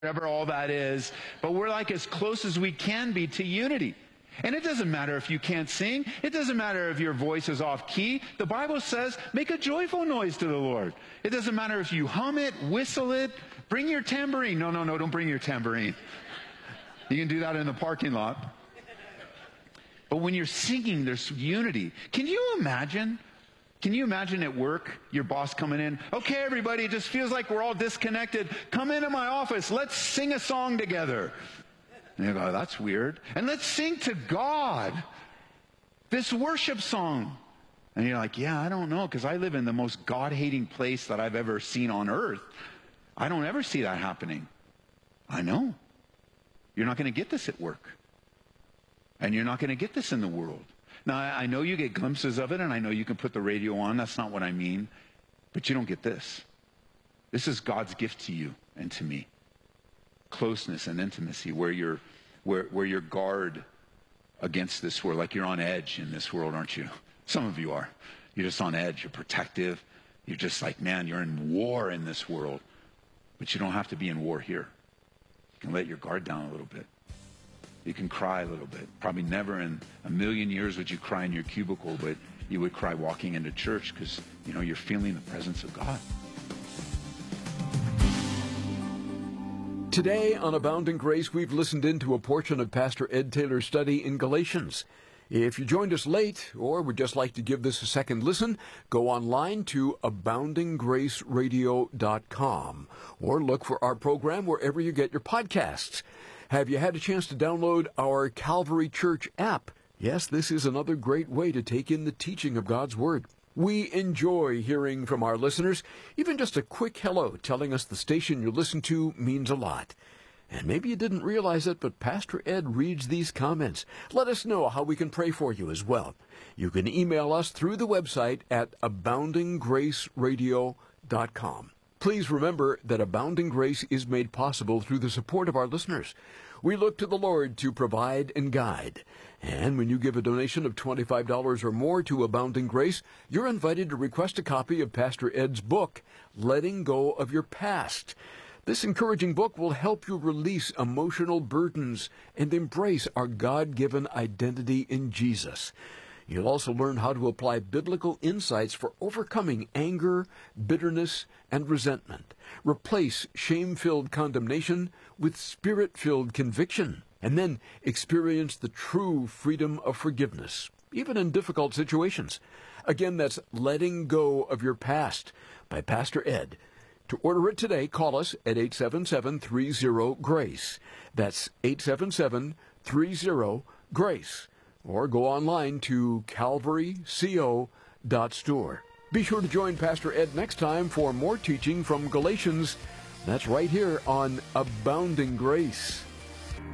whatever all that is, but we're like as close as we can be to unity. And it doesn't matter if you can't sing. It doesn't matter if your voice is off key. The Bible says, make a joyful noise to the Lord. It doesn't matter if you hum it, whistle it, bring your tambourine. No, don't bring your tambourine. You can do that in the parking lot. But when you're singing, there's unity. Can you imagine at work, your boss coming in? Okay, everybody, it just feels like we're all disconnected. Come into my office. Let's sing a song together. And you go, that's weird. And let's sing to God this worship song. And you're like, yeah, I don't know, because I live in the most God-hating place that I've ever seen on earth. I don't ever see that happening. I know. You're not going to get this at work. And you're not going to get this in the world. Now, I know you get glimpses of it, and I know you can put the radio on. That's not what I mean. But you don't get this. This is God's gift to you and to me. Closeness and intimacy, where you're guard against this world. Like you're on edge in this world, aren't you? Some of you are. You're just on edge. You're protective. You're just like, man, you're in war in this world. But you don't have to be in war here. You can let your guard down a little bit. You can cry a little bit. Probably never in a million years would you cry in your cubicle, but you would cry walking into church because, you're feeling the presence of God. Today on Abounding Grace, we've listened into a portion of Pastor Ed Taylor's study in Galatians. If you joined us late or would just like to give this a second listen, go online to aboundinggraceradio.com or look for our program wherever you get your podcasts. Have you had a chance to download our Calvary Church app? Yes, this is another great way to take in the teaching of God's Word. We enjoy hearing from our listeners. Even just a quick hello telling us the station you listen to means a lot. And maybe you didn't realize it, but Pastor Ed reads these comments. Let us know how we can pray for you as well. You can email us through the website at aboundinggraceradio.com. Please remember that Abounding Grace is made possible through the support of our listeners. We look to the Lord to provide and guide. And when you give a donation of $25 or more to Abounding Grace, you're invited to request a copy of Pastor Ed's book, Letting Go of Your Past. This encouraging book will help you release emotional burdens and embrace our God-given identity in Jesus. You'll also learn how to apply biblical insights for overcoming anger, bitterness, and resentment. Replace shame-filled condemnation with spirit-filled conviction. And then experience the true freedom of forgiveness, even in difficult situations. Again, that's Letting Go of Your Past by Pastor Ed. To order it today, call us at 877-30-GRACE. That's 877-30-GRACE. Or go online to calvaryco.store. Be sure to join Pastor Ed next time for more teaching from Galatians. That's right here on Abounding Grace.